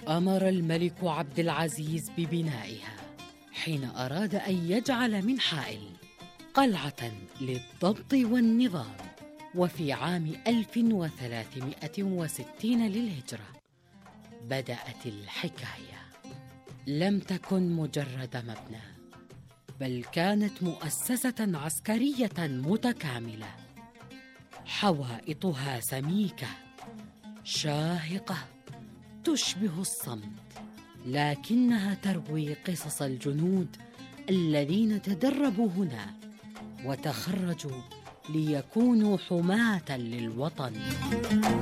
أمر الملك عبد العزيز ببنائها حين أراد أن يجعل من حائل قلعة للضبط والنظام. وفي عام 1360 للهجرة بدأت الحكاية. لم تكن مجرد مبنى، بل كانت مؤسسة عسكرية متكاملة، حوائطها سميكة شاهقة تشبه الصمت، لكنها تروي قصص الجنود الذين تدربوا هنا وتخرجوا ليكونوا حماة للوطن.